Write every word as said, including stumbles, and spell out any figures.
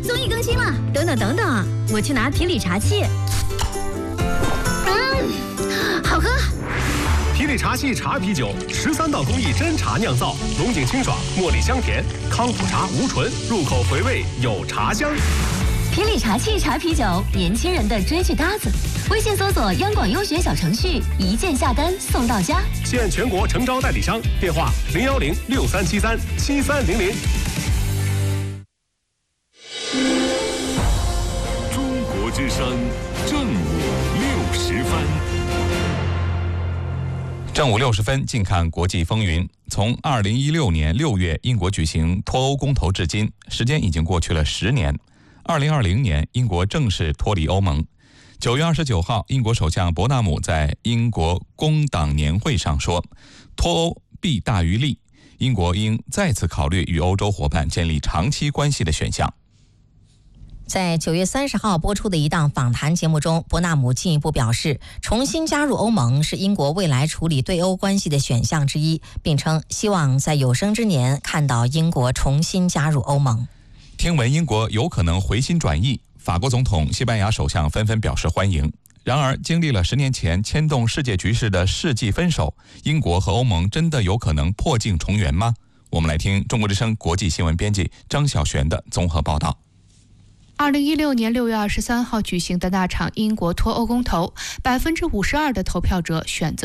综艺更新了！等等等等，我去拿提理茶器。嗯，好喝。 提理茶系茶啤酒，十三道工艺真茶酿造，龙井清爽，茉莉香甜，康普茶无醇，入口回味有茶香。 提理茶器茶啤酒，年轻人的追剧搭子。微信搜索央广优选小程序，一键下单送到家。 现全国诚招代理商，电话零幺零六三七三七三零零。 中国之声正午六十分。 正午六十分，近看国际风云。从二零一六年六月英国举行脱欧公投至今，时间已经过去了十年。二零二零年，英国正式脱离欧盟。九月二十九号，英国首相伯纳姆在英国工党年会上说，脱欧弊大于利，英国应再次考虑与欧洲伙伴建立长期关系的选项。 在九月三十号播出的一档访谈节目中，伯纳姆进一步表示，重新加入欧盟是英国未来处理对欧关系的选项之一，并称希望在有生之年看到英国重新加入欧盟。 听闻英国有可能回心转意，法国总统、西班牙首相纷纷表示欢迎。然而，经历了十年前牵动世界局势的世纪分手，英国和欧盟真的有可能破镜重圆吗？我们来听中国之声国际新闻编辑张晓璇的综合报道。 二零一六年六月二十三号举行的那场英国脱欧公投，百分之五十二的投票者选择